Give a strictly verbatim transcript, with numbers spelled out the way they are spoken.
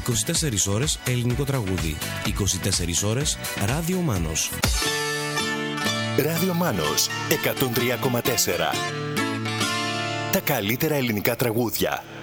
είκοσι τέσσερις ώρες ελληνικό τραγούδι. είκοσι τέσσερις ώρες Ράδιο Μάνος. Ράδιο Μάνος εκατόν τρία κόμμα τέσσερα. Τα καλύτερα ελληνικά τραγούδια.